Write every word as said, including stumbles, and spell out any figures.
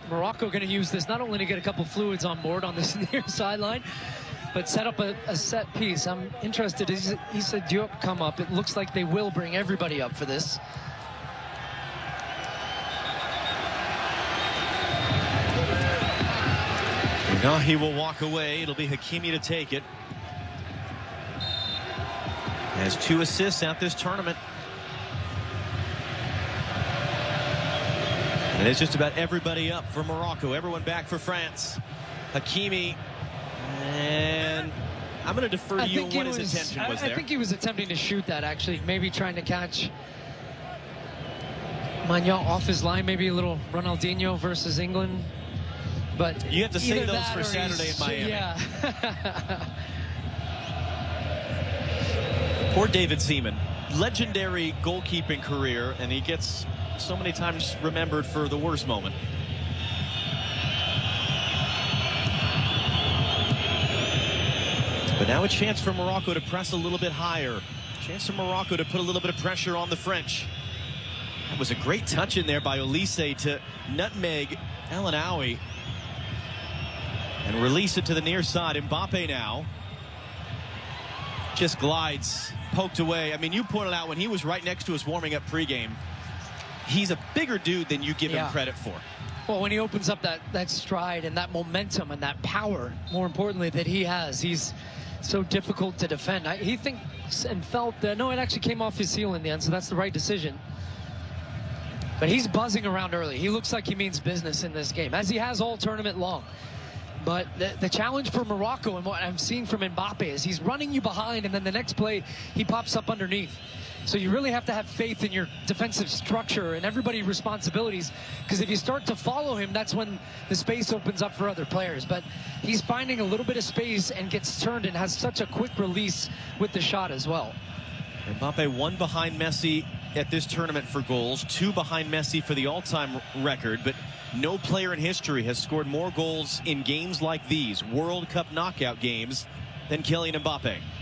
Morocco going to use this not only to get a couple fluids on board on this near sideline, but set up a, a set piece. I'm interested. He said Diop come up. It looks like they will bring everybody up for this. Now he will walk away. It'll be Hakimi to take it. Has two assists at this tournament. And it's just about everybody up for Morocco. Everyone back for France. Hakimi. And I'm going to defer to you on what his was, intention was I, there. I think he was attempting to shoot that, actually. Maybe trying to catch Maignan off his line. Maybe a little Ronaldinho versus England. But you have to save those for or Saturday in Miami. Yeah. Poor David Seaman. Legendary goalkeeping career, and he gets so many times remembered for the worst moment. But now a chance for Morocco to press a little bit higher. Chance for Morocco to put a little bit of pressure on the French. That was a great touch in there by Olise to nutmeg El Ainaoui. And release it to the near side. Mbappe now just glides, poked away. I mean, you pointed out when he was right next to us warming up pregame, he's a bigger dude than you give yeah. him credit for. Well, when he opens up that, that stride and that momentum and that power, more importantly, that he has, he's so difficult to defend. I, he thinks and felt that, no, it actually came off his heel in the end, so that's the right decision. But he's buzzing around early. He looks like he means business in this game, as he has all tournament long. But the, the challenge for Morocco and what I'm seeing from Mbappe is he's running you behind, and then the next play he pops up underneath. So you really have to have faith in your defensive structure and everybody's responsibilities, because if you start to follow him, that's when the space opens up for other players. But he's finding a little bit of space and gets turned and has such a quick release with the shot as well. Mbappe one behind Messi at this tournament for goals, two behind Messi for the all-time record, but no player in history has scored more goals in games like these, World Cup knockout games, than Kylian Mbappe.